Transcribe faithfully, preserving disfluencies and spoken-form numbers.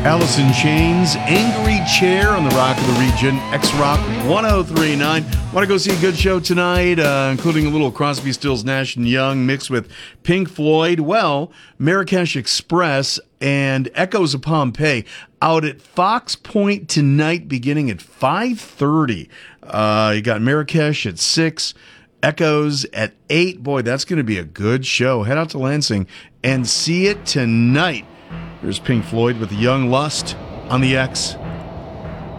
Alice in Chains, Angry Chair on the Rock of the Region, X-Rock one oh three point nine. Want to go see a good show tonight, uh, including a little Crosby, Stills, Nash and Young mixed with Pink Floyd? Well, Marrakesh Express and Echoes of Pompeii out at Fox Point tonight beginning at five thirty. Uh, you got Marrakesh at six, Echoes at eight. Boy, that's going to be a good show. Head out to Lansing and see it tonight. Here's Pink Floyd with Young Lust on the X.